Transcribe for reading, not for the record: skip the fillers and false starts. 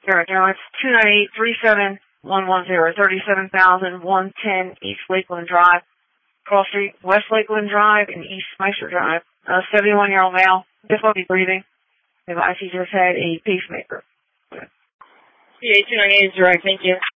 Alright, now it's 298-37110, 37,110 East Lakeland Drive, Cross Street, West Lakeland Drive, and East Spicer Drive. 71-year-old male, difficulty breathing. He just had a pacemaker. CA 298 is direct, thank you.